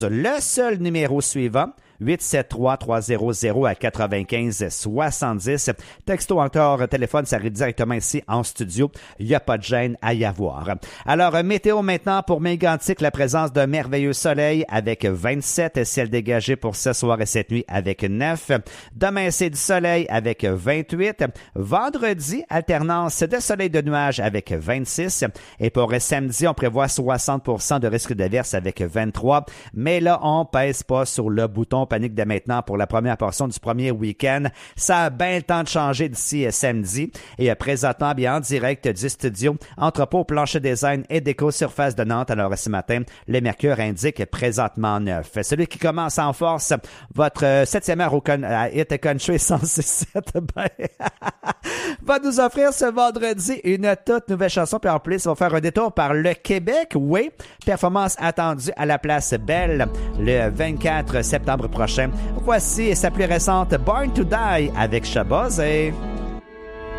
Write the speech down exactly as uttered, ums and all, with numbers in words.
Le seul numéro suivant, huit sept trois trois zéro zéro à quatre-vingt-quinze soixante-dix. Texto encore, téléphone, ça arrive directement ici en studio. Il n'y a pas de gêne à y avoir. Alors, météo maintenant pour Mégantic, la présence d'un merveilleux soleil avec vingt-sept, ciel dégagé pour ce soir et cette nuit avec neuf. Demain, c'est du soleil avec vingt-huit. Vendredi, alternance de soleil de nuages avec vingt-six. Et pour samedi, on prévoit soixante pour cent de risque d'averse avec vingt-trois. Mais là, on pèse pas sur le bouton panique dès maintenant pour la première portion du premier week-end. Ça a bien le temps de changer d'ici samedi. Et présentement, bien en direct du studio, entrepôt, plancher design et déco surface de Nantes. Alors ce matin, le mercure indique présentement neuf. Celui qui commence en force, votre septième heure au con- à Hit Country cent six sept, ben, va nous offrir ce vendredi une toute nouvelle chanson. Puis en plus, on va faire un détour par le Québec. Oui, performance attendue à la Place Belle le vingt-quatre septembre prochain. Voici sa plus récente Born to Die avec Shabazz et...